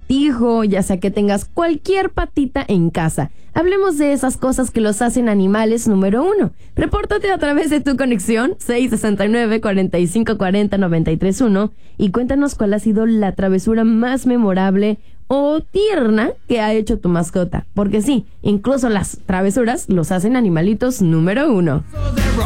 lagartijo, ya sea que tengas cualquier patita en casa. Hablemos de esas cosas que los hacen animales número 1. Repórtate a través de tu conexión 669-4540-931 y cuéntanos cuál ha sido la travesura más memorable o tierna que ha hecho tu mascota. Porque sí, incluso las travesuras los hacen animalitos número 1.